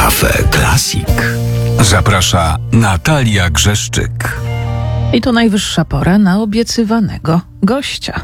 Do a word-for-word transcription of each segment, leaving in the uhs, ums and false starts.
Cafe Classic. Zaprasza Natalia Grzeszczyk. I to najwyższa pora na obiecywanego gościa.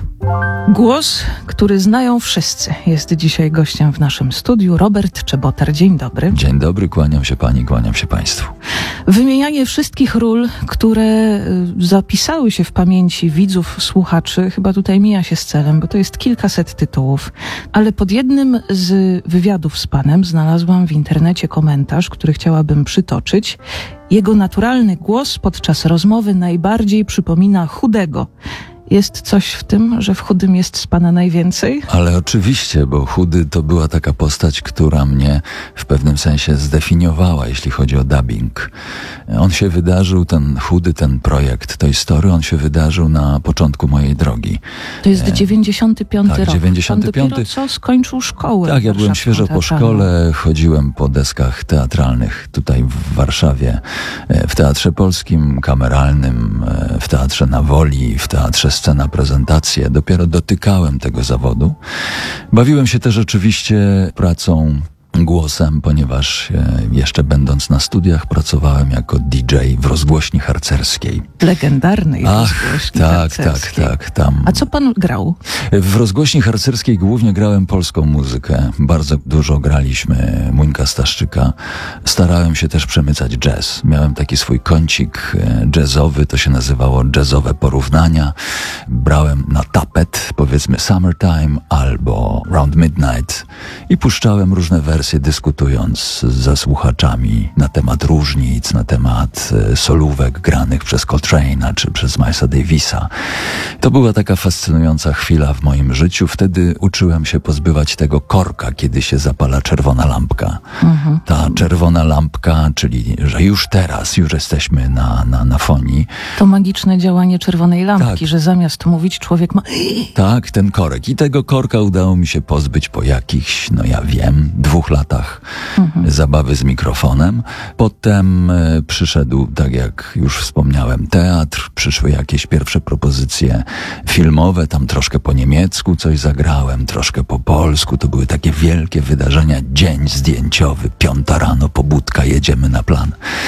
Głos, który znają wszyscy, jest dzisiaj gościem w naszym studiu. Robert Czebotar, dzień dobry. Dzień dobry, kłaniam się pani, kłaniam się państwu. Wymienianie wszystkich ról, które zapisały się w pamięci widzów, słuchaczy, chyba tutaj mija się z celem, bo to jest kilkaset tytułów. Ale pod jednym z wywiadów z panem znalazłam w internecie komentarz, który chciałabym przytoczyć. Jego naturalny głos podczas rozmowy najbardziej przypomina Chudego. Jest coś w tym, że w Chudym jest z pana najwięcej? Ale oczywiście, bo Chudy to była taka postać, która mnie w pewnym sensie zdefiniowała, jeśli chodzi o dubbing. On się wydarzył, ten Chudy, ten projekt Toy Story, on się wydarzył na początku mojej drogi. To jest dziewięćdziesiąty piąty tak, rok. dziewięćdziesiąty piąty. Pan dopiero co skończył szkołę. Tak, ja byłem świeżo po szkole, chodziłem po deskach teatralnych tutaj w Warszawie, w Teatrze Polskim, Kameralnym, w Teatrze na Woli, w Teatrze Scena, prezentacje. Dopiero dotykałem tego zawodu. Bawiłem się też oczywiście pracą głosem, ponieważ jeszcze będąc na studiach pracowałem jako D J w rozgłośni harcerskiej. Legendarnej Ach, rozgłośni tak, harcerskiej. tak, tak. Tam. A co pan grał? W rozgłośni harcerskiej głównie grałem polską muzykę. Bardzo dużo graliśmy Muńka Staszczyka. Starałem się też przemycać jazz. Miałem taki swój kącik jazzowy, to się nazywało Jazzowe Porównania. Brałem na tapet, powiedzmy Summertime albo Round Midnight i puszczałem różne wersje, dyskutując ze słuchaczami na temat różnic, na temat solówek granych przez Coltrane'a czy przez Milesa Davisa. To była taka fascynująca chwila w moim życiu. Wtedy uczyłem się pozbywać tego korka, kiedy się zapala czerwona lampka. Mhm. Ta czerwona lampka, czyli że już teraz, już jesteśmy na, na, na fonii. To magiczne działanie czerwonej lampki, tak. Że zamiast mówić człowiek ma... Tak, ten korek. I tego korka udało mi się pozbyć po jakichś, no ja wiem, dwóch latach mhm. zabawy z mikrofonem. Potem e, przyszedł, tak jak już wspomniałem, teatr, przyszły jakieś pierwsze propozycje filmowe, tam troszkę po niemiecku coś zagrałem, troszkę po polsku. To były takie wielkie wydarzenia, dzień zdjęciowy, piąta rano, pobudka, jedziemy na plan.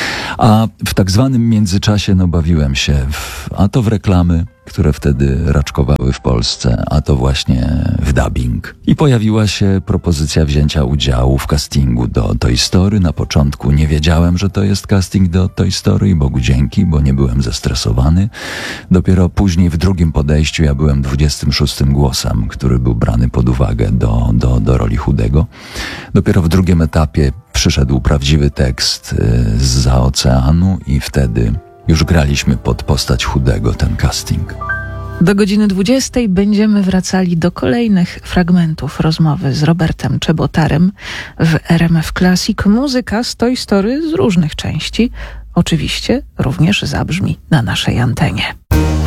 A w tak zwanym międzyczasie no bawiłem się w, a to w reklamy, które wtedy raczkowały w Polsce, a to właśnie w dubbing. I pojawiła się propozycja wzięcia udziału w castingu do Toy Story. Na początku nie wiedziałem, że to jest casting do Toy Story i Bogu dzięki, bo nie byłem zestresowany. Dopiero później w drugim podejściu ja byłem dwudziestym szóstym głosem, który był brany pod uwagę do, do, do roli Chudego. Dopiero w drugim etapie przyszedł prawdziwy tekst zza oceanu i wtedy już graliśmy pod postać Chudego ten casting. Do godziny dwudziestej będziemy wracali do kolejnych fragmentów rozmowy z Robertem Czebotarem w R M F Classic. Muzyka z Toy Story z różnych części oczywiście również zabrzmi na naszej antenie.